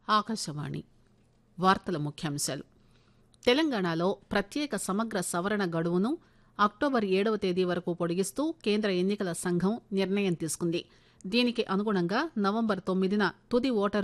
ఆకాశవాణి వార్తల ముఖ్యాంశాలు. తెలంగాణలో ప్రత్యేక సమగ్ర సవరణ గడువును అక్టోబర్ 7వ తేదీ వరకు పొడిగిస్తూ కేంద్ర ఎన్నికల సంఘం నిర్ణయం తీసుకుంది. దీనికి అనుగుణంగా నవంబర్ 9న తుది ఓటరు